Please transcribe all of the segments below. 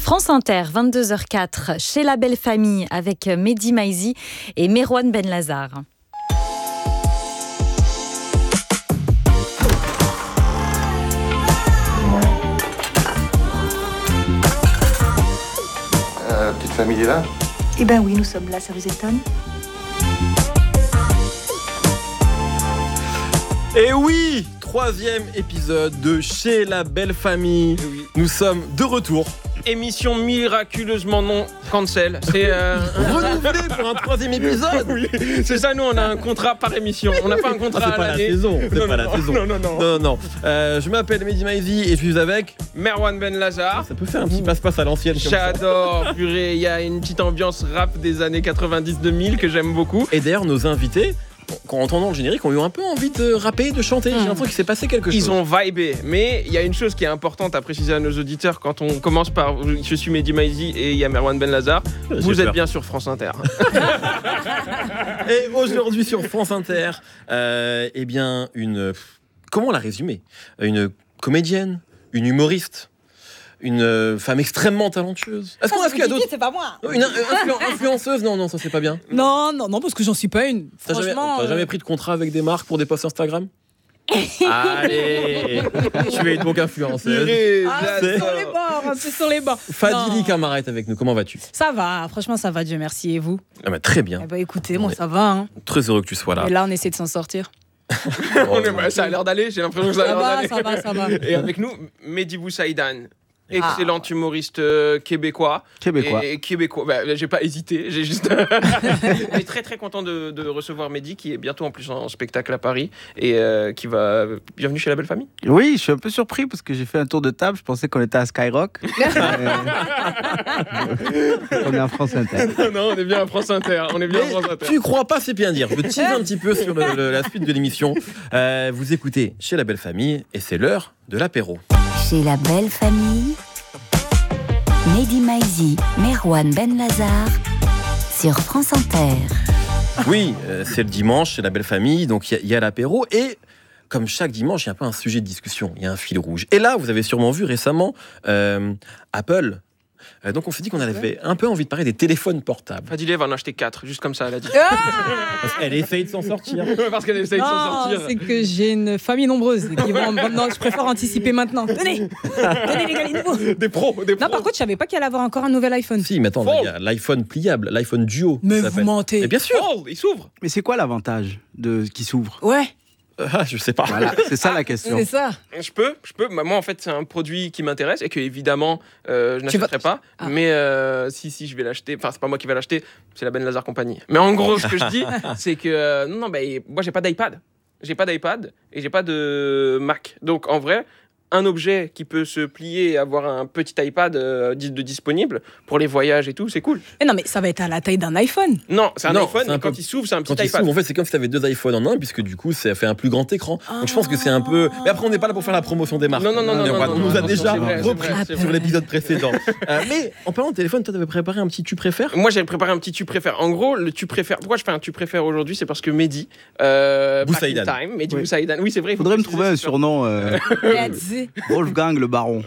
France Inter, 22h04, chez la belle famille avec Mehdi Maizi et Merwan Benlazar. Petite famille est là ? Eh ben oui, nous sommes là, ça vous étonne ? Et oui, 3e épisode de Chez la belle famille. Oui. Nous sommes de retour. Émission miraculeusement non cancel. C'est Renouvelé pour un 3e épisode. Oui, c'est ça, nous on a un contrat par émission. On n'a pas un contrat C'est pas à la l'année. saison. C'est Non, pas non, la saison. non. Je m'appelle Mehdi Maizi et je suis avec. Merwan Benlazar. Ça peut faire un petit passe-passe à l'ancienne. Comme ça. J'adore, purée, il y a une petite ambiance rap des années 90-2000 que j'aime beaucoup. Et d'ailleurs, nos invités, en entendant le générique, ont eu un peu envie de rapper, de chanter. J'ai l'impression qu'il s'est passé quelque chose. Ils ont vibé, mais il y a une chose qui est importante à préciser à nos auditeurs quand on commence par je suis Mehdi Maizi et il y a Merwan Benlazar. Vous êtes bien sur France Inter. Et aujourd'hui sur France Inter, eh bien, comment la résumer ? Une comédienne, une humoriste, une femme extrêmement talentueuse. Est-ce qu'il y a d'autres ? C'est pas moi. Une influenceuse ? Non, ça c'est pas bien. Non, parce que j'en suis pas une. Franchement, T'as jamais pris de contrat avec des marques pour des posts Instagram ? Allez, tu es donc influenceuse. c'est sur les bords. Fadili Camara est avec nous, comment vas-tu ? Ça va, franchement ça va, Dieu merci, et vous ? Très bien. Eh ben écoutez, moi ça va. Hein. Très heureux que tu sois là. Et là on essaie de s'en sortir. Ça a l'air d'aller, j'ai l'impression que ça a l'air d'aller. Ça va. Et avec nous, Mehdi Boussaïdan. Excellent humoriste québécois. Et québécois. J'ai pas hésité, j'ai juste. On est très très content de recevoir Mehdi qui est bientôt en plus en spectacle à Paris et qui va. Bienvenue chez la belle famille. Oui, je suis un peu surpris parce que j'ai fait un tour de table. Je pensais qu'on était à Skyrock. On est en France Inter. Non, on est bien à France Inter. Tu crois pas, c'est bien dire. Je tease un petit peu sur la suite de l'émission. Vous écoutez Chez la belle famille et c'est l'heure de l'apéro. Chez la belle famille, Mehdi Maizi, Merwan Benlazar sur France Inter. Oui, c'est le dimanche, c'est la belle famille, donc il y a l'apéro et comme chaque dimanche, il y a un peu un sujet de discussion, il y a un fil rouge. Et là, vous avez sûrement vu récemment Apple. Donc on s'est dit qu'on avait un peu envie de parler des téléphones portables. Fadilé va en acheter 4, juste comme ça, elle a dit. Parce qu'elle essaye de s'en sortir. Parce qu'elle essaye de s'en sortir. C'est que j'ai une famille nombreuse. Qui vont... Non, je préfère anticiper maintenant. Tenez les gars, les nouveaux. Des pros. Non, par contre, je savais pas qu'il allait avoir encore un nouvel iPhone. Si, mais attends, il y a l'iPhone pliable, l'iPhone Duo. Mais vous mentez. Et bien sûr. Oh, il s'ouvre. Mais c'est quoi l'avantage qui s'ouvre ? Ouais. Je sais pas. Voilà, c'est ça la question. C'est ça. Je peux. Moi, en fait, c'est un produit qui m'intéresse et que, évidemment, je n'achèterai pas. Ah. Mais si, je vais l'acheter. Enfin, c'est pas moi qui vais l'acheter, c'est la Benlazar Compagnie. Mais en gros, ce que je dis, c'est que moi, j'ai pas d'iPad. J'ai pas d'iPad et j'ai pas de Mac. Donc, en vrai, un objet qui peut se plier et avoir un petit iPad de disponible pour les voyages et tout, c'est cool. Mais non, mais ça va être à la taille d'un iPhone. Non, c'est un iPhone, c'est un mais peu- quand il s'ouvre, c'est un petit Quand il iPad. s'ouvre, en fait, c'est comme si tu avais 2 iPhones en un, puisque du coup, ça fait un plus grand écran. Donc je pense que c'est un peu. Mais après, on n'est pas là pour faire la promotion des marques. Non, On nous a déjà c'est vrai, repris c'est sur vrai. l'épisode précédent. Mais en parlant de téléphone, toi, t'avais préparé un petit tu préfères ? Moi, j'avais préparé un petit tu préfères. En gros, le tu préfères. Pourquoi je fais un tu préfères aujourd'hui ? C'est parce que Mehdi. Boussaïdan. Mehdi Oui. Boussaïdan. Oui, c'est vrai. Il faudrait me trouver un surnom Vas-y. Wolfgang le Baron.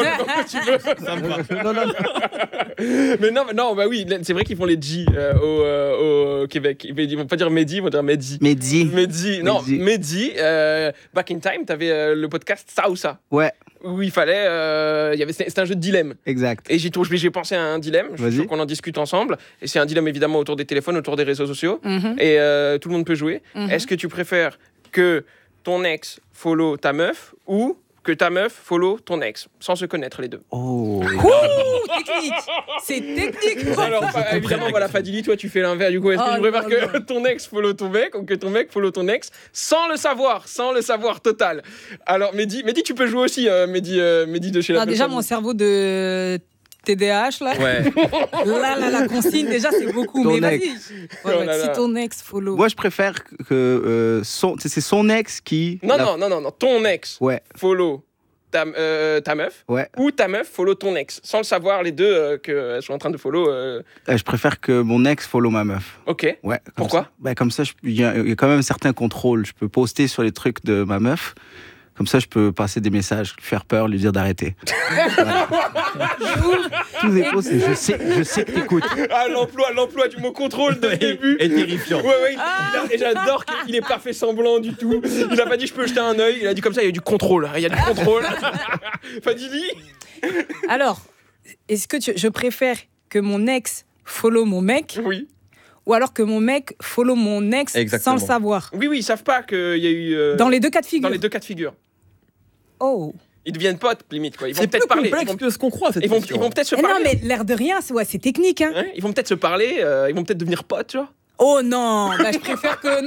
Mais non, bah oui, c'est vrai qu'ils font les G au Québec. Ils vont pas dire Mehdi, ils vont dire Mehdi. Mehdi. Non, Mehdi. Back in time, t'avais le podcast Ça ou Ça. Ouais, Où il fallait. C'était un jeu de dilemme. exact. Et j'ai pensé à un dilemme. Je suis Vas-y. sûr qu'on en discute ensemble. Et c'est un dilemme évidemment autour des téléphones, autour des réseaux sociaux. Mhm. Et tout le monde peut jouer. Mhm. Est-ce que tu préfères que ton ex follow ta meuf ou que ta meuf follow ton ex sans se connaître les deux? Oh. Ouh, technique. C'est technique. Alors, évidemment, voilà, Fadili, toi, tu fais l'inverse. Du coup, est-ce que tu préfères que ton ex follow ton mec ou que ton mec follow ton ex sans le savoir total? Alors, Mehdi, tu peux jouer aussi, Mehdi de chez la belle Déjà, famille. mon cerveau de TDAH, là. Ouais. Là, la consigne, déjà, c'est beaucoup. Ton mais vas-y. ex. Ouais, Oh là là. si ton ex follow. Moi, je préfère que c'est son ex qui. Non, ton ex Ouais, follow ta meuf ouais. ou ta meuf follow ton ex sans le savoir les deux qu'elles sont en train de follow. Je préfère que mon ex follow ma meuf. Ok. Ouais. Pourquoi ? Comme ça, il y a quand même un certain contrôle. Je peux poster sur les trucs de ma meuf. Comme ça, je peux passer des messages, lui faire peur, lui dire d'arrêter. Voilà. Tous les posts, c'est je sais que t'écoutes. Ah, l'emploi du mot contrôle dès le début. Et terrifiant. Ouais, et j'adore qu'il ait pas fait semblant du tout. Il a pas dit je peux jeter un œil, il a dit comme ça, il y a du contrôle. Il y a du contrôle. Fadili. Alors, est-ce que je préfère que mon ex follow mon mec Oui. ou alors que mon mec follow mon ex Exactement. sans le savoir? Oui, ils savent pas qu'il y a eu. Dans les deux cas de figure. Dans les deux cas de figure. Oh. Ils deviennent potes, limite, quoi. Ils vont C'est plus peut-être parler. complexe que ce qu'on croit, cette Ils vont question. peut-être se Eh non, parler. mais l'air de rien, c'est technique. Hein. Ils vont peut-être se parler, ils vont peut-être devenir potes, tu vois. Oh non, bah, je préfère que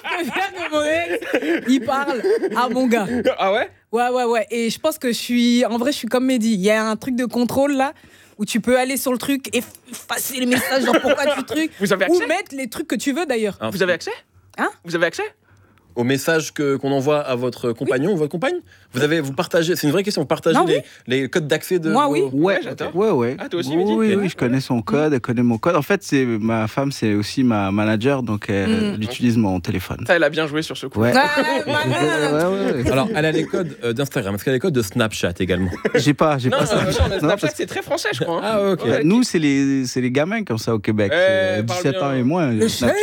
mon ex, il parle à mon gars. Ah ouais? Ouais. Et je pense que je suis comme Mehdi. Il y a un truc de contrôle là où tu peux aller sur le truc, effacer les messages, genre pourquoi tu truc, Vous avez ou accès? mettre les trucs que tu veux d'ailleurs. Ah, Vous avez accès? Hein? Vous avez accès? Au message qu'on envoie à votre compagnon ou votre compagne, vous partagez, c'est une vraie question, vous partagez Non, oui. les codes d'accès de Moi, oui. Ouais, j'adore. Ouais. Ah, toi aussi, oui, Mehdi? oui, je connais son code, elle connaît mon code. En fait, ma femme, c'est aussi ma manager, donc elle utilise mon téléphone. Ça, elle a bien joué sur ce coup. Ouais. Ouais. Alors, elle a les codes d'Instagram, est-ce qu'elle a les codes de Snapchat également? J'ai pas Non, ça. Snapchat, parce c'est très français, je crois. hein. Ah, ok. Ouais. Nous, c'est les gamins comme ça au Québec. C'est parle 17 bien. ans et moins. Le Snapchat.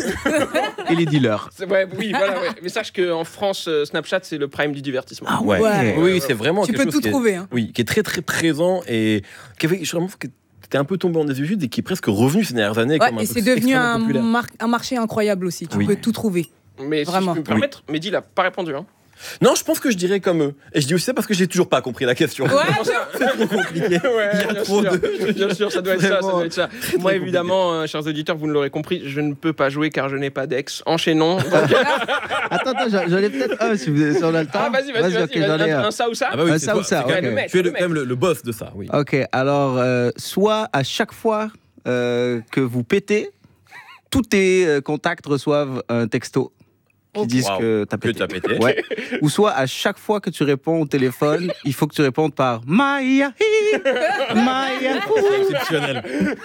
Et les dealers. Oui, voilà, ouais. Mais sache qu'en France, Snapchat, c'est le prime du divertissement. Ah Ouais. Oui, c'est vraiment Tu quelque peux chose tout trouver. Hein. Oui, qui est très très présent et qui avait, je trouve que c'était un peu tombé en désuétude et qui est presque revenu ces dernières années. Ouais, comme un et truc c'est devenu extrêmement populaire. un marché incroyable aussi. Tu Oui. peux tout trouver. Mais si Vraiment. je peux me permettre, Mehdi, il a pas répondu. Hein. Non, je pense que je dirais comme eux. Et je dis aussi ça parce que j'ai toujours pas compris la question. Ouais. C'est trop compliqué. Ouais, Il y a bien trop sûr. de... Bien sûr, ça doit être ça. Vraiment, Moi, compliqué. évidemment, chers auditeurs, vous ne l'aurez compris, je ne peux pas jouer car je n'ai pas d'ex. Enchaînons. Attends, j'en ai peut-être un si on a le temps. Ah, vas-y. Ok, j'en ai un. Un ça ou ça? Ah bah oui, Ah, c'est ça toi, ou ça, c'est quand ok. même- Tu es quand même le boss de ça, oui. Ok, alors, soit à chaque fois que vous pétez, tous tes contacts reçoivent un texto qui disent Wow. que t'as Que pété. t'as pété. Ouais. Ou soit à chaque fois que tu réponds au téléphone, il faut que tu répondes par Maya, Maya. C'est exceptionnel.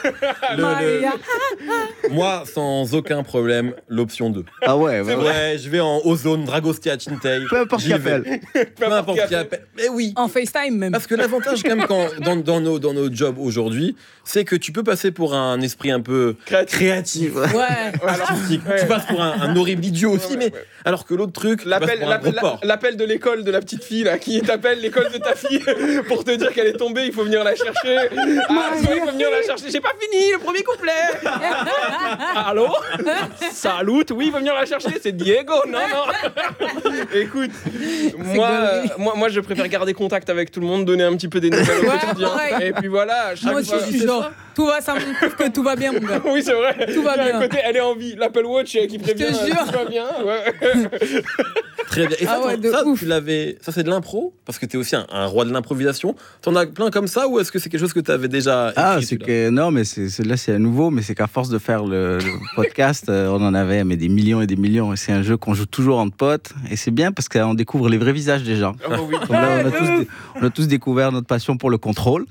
Moi, sans aucun problème, l'option 2. Ah ouais, ouais. Ouais, je vais en Ozone, Dragostea, Chintei. Peu importe qui J'y vais. appelle. Peu importe qui appelle. Mais oui. En FaceTime même. Parce que l'avantage quand même dans nos jobs aujourd'hui, c'est que tu peux passer pour un esprit un peu créatif, Ouais. artistique. Tu passes pour un horrible idiot aussi, mais alors que l'autre truc, tu passes pour un gros porc. L'appel de l'école de la petite fille là, qui t'appelle l'école de ta fille pour te dire qu'elle est tombée, il faut venir la chercher. Ah, il faut venir la chercher. J'ai pas fini le premier couplet. Allô? Salut, oui, il faut venir la chercher. C'est Diego. Non. Écoute, moi, je préfère garder contact avec tout le monde, donner un petit peu des nouvelles au Ouais, quotidien. pareil. Et puis voilà. chaque Moi aussi, fois- je suis genre, tout va, ça me prouve que tout va bien, mon gars. Oui, c'est vrai. Tout va Il y a bien. un côté, elle est en vie. L'Apple Watch qui prévient. jure. Tout va bien. Ouais. Très bien. Et ça, Ah ouais, de ça, ouf. tu l'avais. Ça, c'est de l'impro? Parce que t'es aussi un roi de l'improvisation. T'en as plein comme ça ou est-ce que c'est quelque chose que t'avais déjà écrit? Ah, c'est celui-là que non, mais là c'est à nouveau, mais c'est qu'à force de faire le podcast, on en avait mais des millions et des millions. Et c'est un jeu qu'on joue toujours entre potes, et c'est bien parce qu'on découvre les vrais visages des gens. Oh, oui. Comme là, on a tous découvert notre passion pour le contrôle.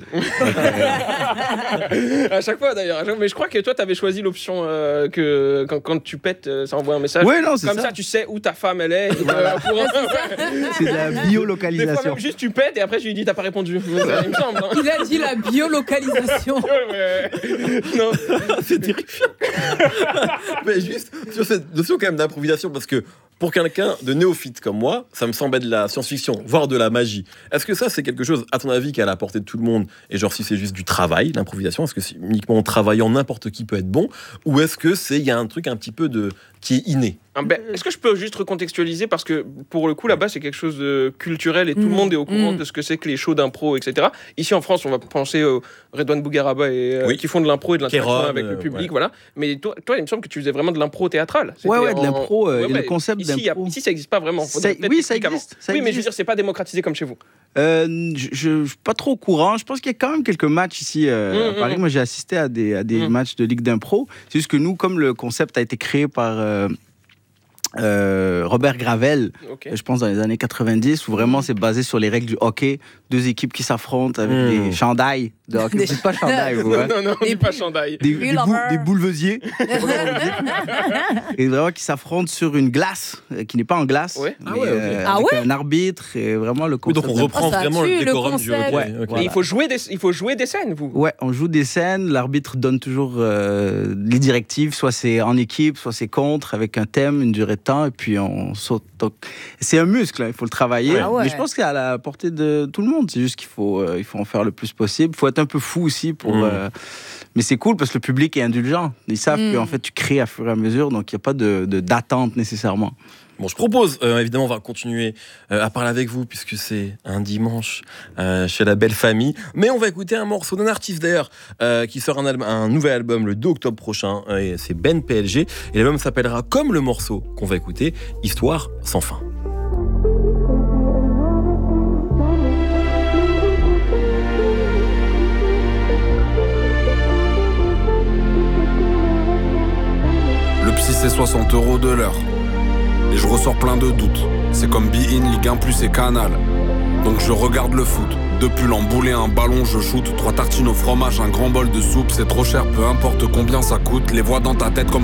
À chaque fois d'ailleurs. Mais je crois que toi, t'avais choisi l'option que quand tu pètes, ça envoie un message. Ouais, non, c'est Comme ça. ça, tu sais où ta femme elle est. C'est de la Des fois biolocalisation. même juste tu pètes et après je lui dis t'as pas répondu. Il me semble. Hein. Il a dit la biolocalisation. Ouais. Non. C'est terrifiant. Mais juste sur cette notion quand même d'improvisation, parce que pour quelqu'un de néophyte comme moi, ça me semble être de la science-fiction, voire de la magie. Est-ce que ça, c'est quelque chose, à ton avis, qui est à la portée de tout le monde? Et genre, si c'est juste du travail, l'improvisation, est-ce que c'est uniquement en travaillant, n'importe qui peut être bon? Ou est-ce que il y a un truc un petit peu qui est inné? Est-ce que je peux juste recontextualiser parce que pour le coup là-bas c'est quelque chose de culturel et tout le monde est au courant de ce que c'est que les shows d'impro, etc. Ici en France on va penser aux Redouane Bougaraba et Oui. qui font de l'impro et de l'interaction Kéron, avec le public, ouais. voilà. Mais toi il me semble que tu faisais vraiment de l'impro théâtrale. C'était Ouais, de l'impro, et le concept ici, d'impro. Ici ça n'existe pas vraiment. Faudrait peut-être Oui, ça expliquer avant. existe. Ça Oui, mais je veux existe. dire c'est pas démocratisé comme chez vous. Je suis pas trop au courant. Je pense qu'il y a quand même quelques matchs ici à Paris. Moi, j'ai assisté à des matchs de Ligue d'impro. C'est juste que nous, comme le concept a été créé par Robert Gravel, Ok. je pense dans les années 90, où vraiment c'est basé sur les règles du hockey. 2 équipes qui s'affrontent avec des chandails de hockey. Vous dites pas chandail, vous, hein? Non, on dit pas chandail. Des boulevesiers. Et vraiment qui s'affrontent sur une glace, qui n'est pas en glace, Ouais. mais, Ah avec ouais un arbitre et vraiment le Oui, donc concept. on reprend ça vraiment tue le le décorum du concept. hockey. Ouais, Ok. voilà. Et il faut jouer des scènes, vous. Ouais, on joue des scènes, l'arbitre donne toujours les directives, soit c'est en équipe, soit c'est contre, avec un thème, une durée de temps, et puis on saute. Donc, c'est un muscle, hein, il faut le travailler. Ah ouais. Mais je pense que c'est à la portée de tout le monde, c'est juste qu'il faut en faire le plus possible. Il faut être un peu fou aussi pour... mais c'est cool parce que le public est indulgent. Ils savent qu'en fait, tu crées à fur et à mesure, donc il n'y a pas d'attente nécessairement. Bon, je propose, évidemment, on va continuer à parler avec vous puisque c'est un dimanche chez la Belle Famille. Mais on va écouter un morceau d'un artiste d'ailleurs qui sort un nouvel album le 2 octobre prochain. Et c'est Ben PLG. Et l'album s'appellera comme le morceau qu'on va écouter, Histoire sans fin. Le psy c'est 60 € de l'heure. Et je ressors plein de doutes. C'est comme Be-In, Ligue 1 plus et Canal. Donc je regarde le foot. Deux pulls emboulés, un ballon, je shoot. 3 tartines au fromage, un grand bol de soupe. C'est trop cher, peu importe combien ça coûte. Les voix dans ta tête comme